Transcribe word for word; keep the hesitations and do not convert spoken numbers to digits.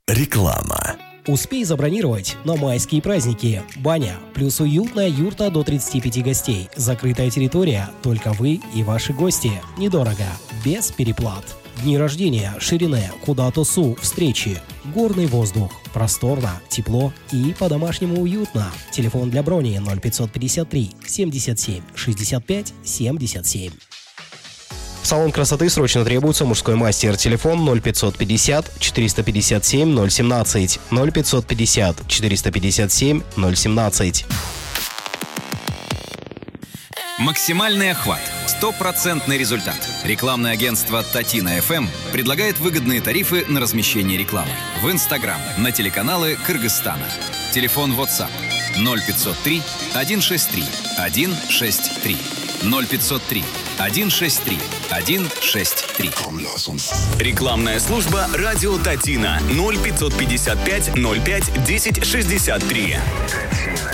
Реклама. Успей забронировать на майские праздники. Баня плюс уютная юрта до тридцати пяти гостей. Закрытая территория, только вы и ваши гости. Недорого, без переплат. Дни рождения, ширине, куда-то су, встречи. Горный воздух, просторно, тепло и по-домашнему уютно. Телефон для брони ноль пятьсот пятьдесят три семьдесят семь шестьдесят пять семьдесят семь. В салон красоты срочно требуется мужской мастер. Телефон ноль пятьсот пятьдесят четыреста пятьдесят семь ноль семнадцать. ноль пятьсот пятьдесят четыреста пятьдесят семь ноль семнадцать. Максимальный охват. Стопроцентный результат. Рекламное агентство Татина эф эм предлагает выгодные тарифы на размещение рекламы в Инстаграм, на телеканалы Кыргызстана. Телефон WhatsApp ноль пятьсот три сто шестьдесят три сто шестьдесят три. ноль пятьсот три сто шестьдесят три сто шестьдесят три. Рекламная служба «Радио Татина» ноль пятьсот пятьдесят пять ноль пять десять шестьдесят три.